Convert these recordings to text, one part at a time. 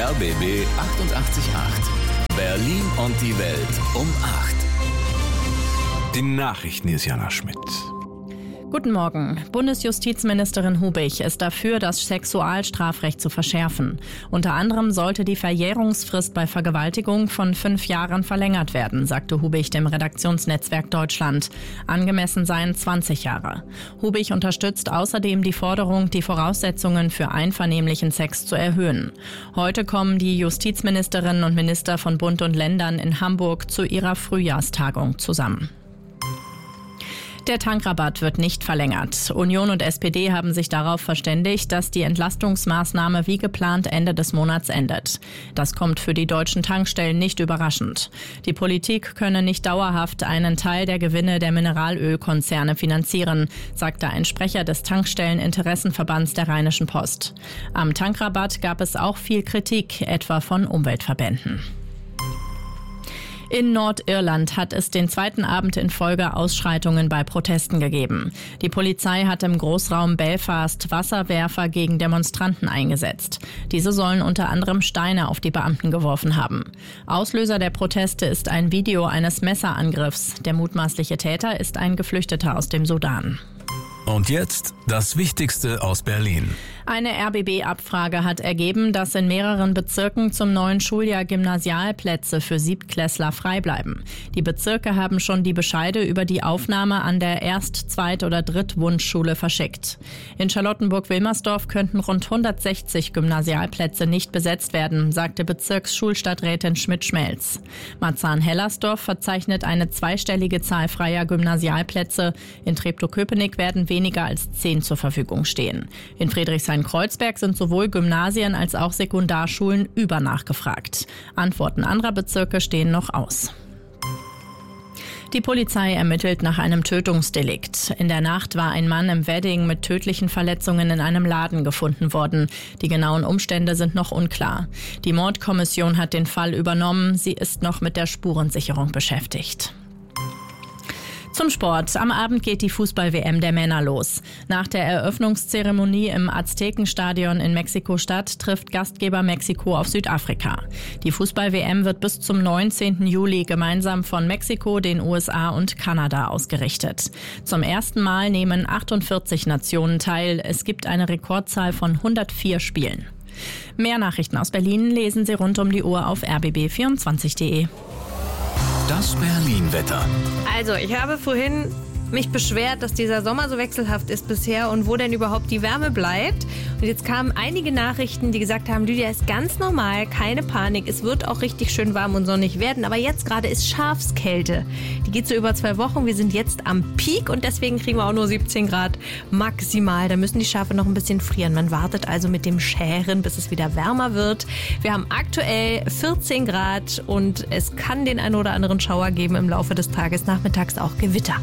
RBB 888. Berlin und die Welt um 8. Die Nachrichten ist Jana Schmidt. Guten Morgen. Bundesjustizministerin Hubich ist dafür, das Sexualstrafrecht zu verschärfen. Unter anderem sollte die Verjährungsfrist bei Vergewaltigung von 5 Jahren verlängert werden, sagte Hubich dem Redaktionsnetzwerk Deutschland. Angemessen seien 20 Jahre. Hubich unterstützt außerdem die Forderung, die Voraussetzungen für einvernehmlichen Sex zu erhöhen. Heute kommen die Justizministerinnen und Minister von Bund und Ländern in Hamburg zu ihrer Frühjahrstagung zusammen. Der Tankrabatt wird nicht verlängert. Union und SPD haben sich darauf verständigt, dass die Entlastungsmaßnahme wie geplant Ende des Monats endet. Das kommt für die deutschen Tankstellen nicht überraschend. Die Politik könne nicht dauerhaft einen Teil der Gewinne der Mineralölkonzerne finanzieren, sagte ein Sprecher des Tankstelleninteressenverbands der Rheinischen Post. Am Tankrabatt gab es auch viel Kritik, etwa von Umweltverbänden. In Nordirland hat es den zweiten Abend in Folge Ausschreitungen bei Protesten gegeben. Die Polizei hat im Großraum Belfast Wasserwerfer gegen Demonstranten eingesetzt. Diese sollen unter anderem Steine auf die Beamten geworfen haben. Auslöser der Proteste ist ein Video eines Messerangriffs. Der mutmaßliche Täter ist ein Geflüchteter aus dem Sudan. Und jetzt das Wichtigste aus Berlin. Eine RBB-Abfrage hat ergeben, dass in mehreren Bezirken zum neuen Schuljahr Gymnasialplätze für Siebtklässler frei bleiben. Die Bezirke haben schon die Bescheide über die Aufnahme an der Erst-, Zweit- oder Drittwunschschule verschickt. In Charlottenburg-Wilmersdorf könnten rund 160 Gymnasialplätze nicht besetzt werden, sagte Bezirksschulstadträtin Schmidt-Schmelz. Marzahn-Hellersdorf verzeichnet eine zweistellige Zahl freier Gymnasialplätze. In Treptow-Köpenick werden weniger als 10 zur Verfügung stehen. In Friedrichshain-Kreuzberg sind sowohl Gymnasien als auch Sekundarschulen übernachgefragt. Antworten anderer Bezirke stehen noch aus. Die Polizei ermittelt nach einem Tötungsdelikt. In der Nacht war ein Mann im Wedding mit tödlichen Verletzungen in einem Laden gefunden worden. Die genauen Umstände sind noch unklar. Die Mordkommission hat den Fall übernommen. Sie ist noch mit der Spurensicherung beschäftigt. Zum Sport. Am Abend geht die Fußball-WM der Männer los. Nach der Eröffnungszeremonie im Aztekenstadion in Mexiko-Stadt trifft Gastgeber Mexiko auf Südafrika. Die Fußball-WM wird bis zum 19. Juli gemeinsam von Mexiko, den USA und Kanada ausgerichtet. Zum ersten Mal nehmen 48 Nationen teil. Es gibt eine Rekordzahl von 104 Spielen. Mehr Nachrichten aus Berlin lesen Sie rund um die Uhr auf rbb24.de. Das Berlin-Wetter. Also, ich habe vorhin mich beschwert, dass dieser Sommer so wechselhaft ist bisher und wo denn überhaupt die Wärme bleibt. Und jetzt kamen einige Nachrichten, die gesagt haben, Lydia, ist ganz normal, keine Panik, es wird auch richtig schön warm und sonnig werden. Aber jetzt gerade ist Schafskälte. Die geht so über 2 Wochen. Wir sind jetzt am Peak und deswegen kriegen wir auch nur 17 Grad maximal. Da müssen die Schafe noch ein bisschen frieren. Man wartet also mit dem Schären, bis es wieder wärmer wird. Wir haben aktuell 14 Grad und es kann den einen oder anderen Schauer geben im Laufe des Tages, nachmittags auch Gewitter.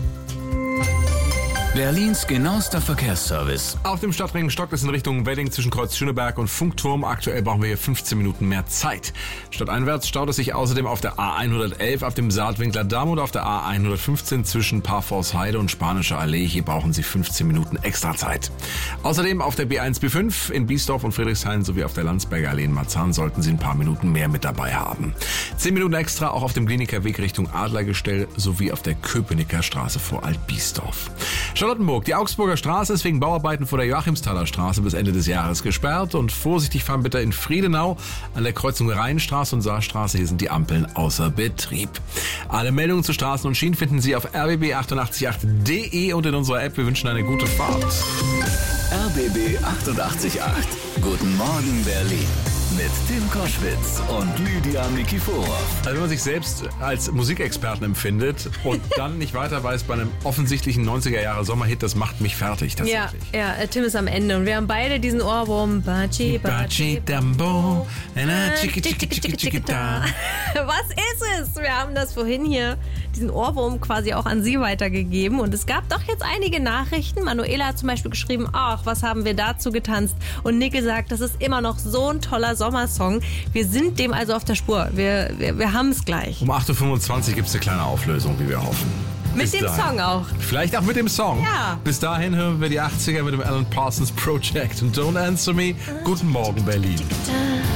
Berlins genauester Verkehrsservice. Auf dem Stadtring stockt es in Richtung Wedding zwischen Kreuz Schöneberg und Funkturm. Aktuell brauchen wir hier 15 Minuten mehr Zeit. Stadteinwärts staut es sich außerdem auf der A111 ab dem Saatwinkler Damm und auf der A115 zwischen Parforce-Heide und Spanischer Allee. Hier brauchen Sie 15 Minuten extra Zeit. Außerdem auf der B1, B5 in Biesdorf und Friedrichshain sowie auf der Landsberger Allee in Marzahn sollten Sie ein paar Minuten mehr mit dabei haben. 10 Minuten extra auch auf dem Kliniker Weg Richtung Adlergestell sowie auf der Köpenicker Straße vor Alt-Biesdorf. Charlottenburg. Die Augsburger Straße ist wegen Bauarbeiten vor der Joachimsthaler Straße bis Ende des Jahres gesperrt. Und vorsichtig fahren bitte in Friedenau an der Kreuzung Rheinstraße und Saarstraße. Hier sind die Ampeln außer Betrieb. Alle Meldungen zu Straßen und Schienen finden Sie auf rbb888.de und in unserer App. Wir wünschen eine gute Fahrt. RBB 888. Guten Morgen Berlin. Mit Tim Koschwitz und Lydia Nikiforov. Also wenn man sich selbst als Musikexperten empfindet und dann nicht weiter weiß bei einem offensichtlichen 90er-Jahre-Sommerhit, das macht mich fertig tatsächlich. Ja, Tim ist am Ende und wir haben beide diesen Ohrwurm. Baci, baci, Dambo, was ist es? Wir haben das vorhin hier, diesen Ohrwurm quasi auch an Sie weitergegeben und es gab doch jetzt einige Nachrichten. Manuela hat zum Beispiel geschrieben, ach, was haben wir dazu getanzt? Und Nicke sagt, das ist immer noch so ein toller Sommersong. Wir sind dem also auf der Spur. Wir haben es gleich. Um 8.25 Uhr gibt es eine kleine Auflösung, wie wir hoffen. Mit dem Song auch. Vielleicht auch mit dem Song. Ja. Bis dahin hören wir die 80er mit dem Alan Parsons Project und Don't Answer Me. Guten Morgen, Berlin.